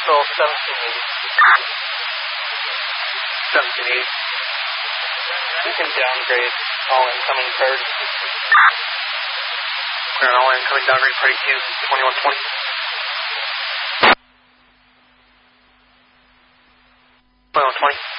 Central 1780. 1780. You can downgrade all incoming bird. Clear all incoming downgrade for 2120. 2120.